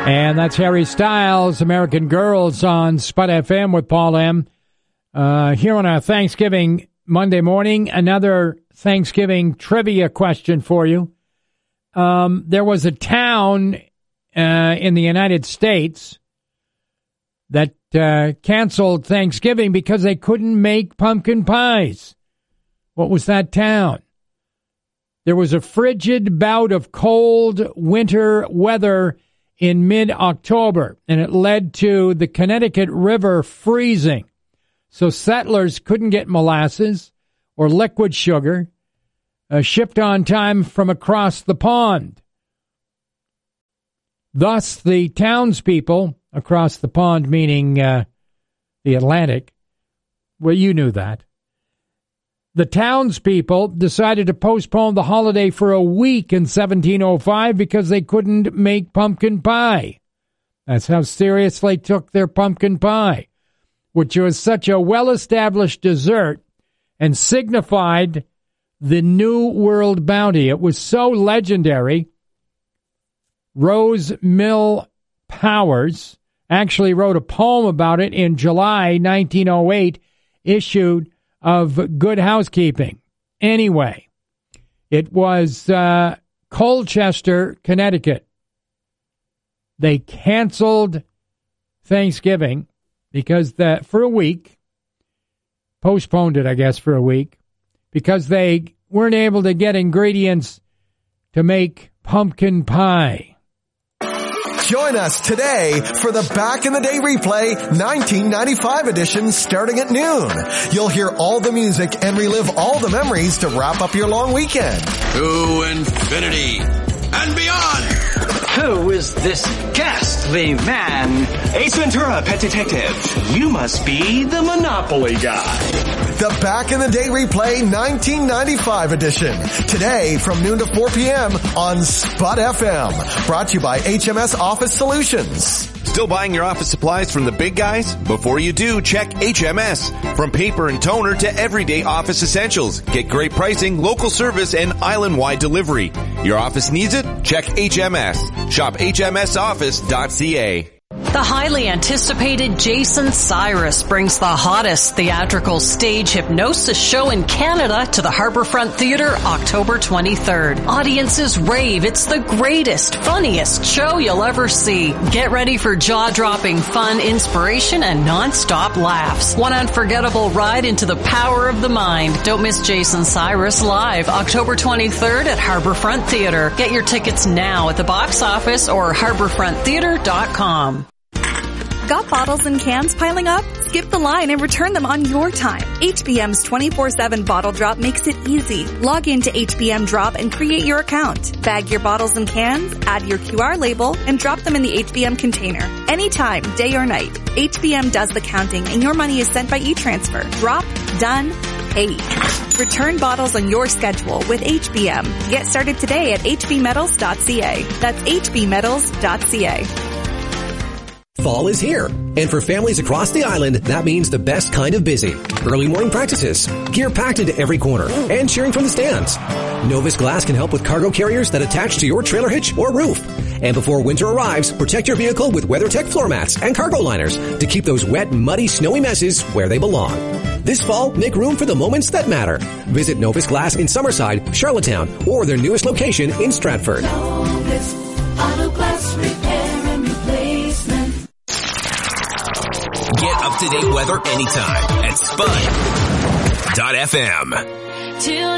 And that's Harry Styles, American Girls on Spud FM with Paul M. Here on our Thanksgiving Monday morning, another Thanksgiving trivia question for you. There was a town in the United States that canceled Thanksgiving because they couldn't make pumpkin pies. What was that town? There was a frigid bout of cold winter weather in mid-October, and it led to the Connecticut River freezing. So settlers couldn't get molasses or liquid sugar shipped on time from across the pond. Thus, the townspeople across the pond, meaning the Atlantic, well, you knew that. The townspeople decided to postpone the holiday for a week in 1705 because they couldn't make pumpkin pie. That's how serious they took their pumpkin pie, which was such a well-established dessert and signified the New World bounty. It was so legendary. Rose Mill Powers actually wrote a poem about it in July 1908, issued of Good Housekeeping. Anyway, it was Colchester, Connecticut. They canceled Thanksgiving because for a week, postponed it, I guess, for a week, because they weren't able to get ingredients to make pumpkin pie. Join us today for the Back in the Day replay 1995 edition starting at noon. You'll hear all the music and relive all the memories to wrap up your long weekend. To infinity and beyond. Who is this ghastly man? Ace Ventura, Pet Detective. You must be the Monopoly guy. The Back in the Day replay 1995 edition. Today from noon to 4 p.m. on Spud FM. Brought to you by HMS Office Solutions. Still buying your office supplies from the big guys? Before you do, check HMS. From paper and toner to everyday office essentials. Get great pricing, local service, and island-wide delivery. Your office needs it? Check HMS. Shop hmsoffice.ca. The highly anticipated Jason Cyrus brings the hottest theatrical stage hypnosis show in Canada to the Harbourfront Theatre October 23rd. Audiences rave. It's the greatest, funniest show you'll ever see. Get ready for jaw-dropping fun, inspiration, and non-stop laughs. One unforgettable ride into the power of the mind. Don't miss Jason Cyrus live October 23rd at Harbourfront Theatre. Get your tickets now at the box office or harbourfronttheatre.com. Got bottles and cans piling up? Skip the line and return them on your time. HBM's 24/7 bottle drop makes it easy. Log into HBM Drop and create your account. Bag your bottles and cans, add your QR label, and drop them in the HBM container. Anytime, day or night. HBM does the counting and your money is sent by e-transfer. Drop, done, paid. Return bottles on your schedule with HBM. Get started today at hbmetals.ca. That's hbmetals.ca. Fall is here, and for families across the island, that means the best kind of busy. Early morning practices, gear packed into every corner, and cheering from the stands. Novus Glass can help with cargo carriers that attach to your trailer hitch or roof. And before winter arrives, protect your vehicle with WeatherTech floor mats and cargo liners to keep those wet, muddy, snowy messes where they belong. This fall, make room for the moments that matter. Visit Novus Glass in Summerside, Charlottetown, or their newest location in Stratford. Novus Auto Glass Repair and Replacement. Get up-to-date weather anytime at Spud.fm.